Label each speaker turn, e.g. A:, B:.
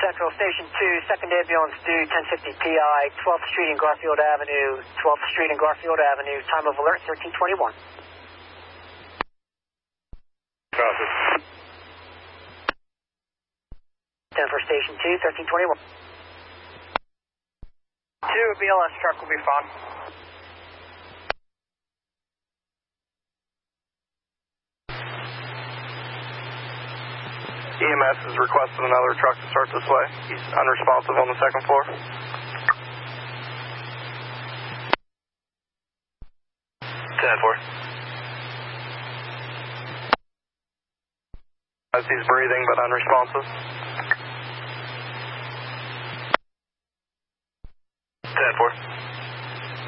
A: Central, Station 2, second ambulance due 1050 PI, 12th Street and Garfield Avenue, 12th Street and Garfield Avenue, time of alert 1321.
B: Copy.
A: 10 for Station 2, 1321. 2, BLS truck will be found.
B: EMS has requested another truck to start this way. He's unresponsive on the second floor. 10-4. As he's breathing but unresponsive.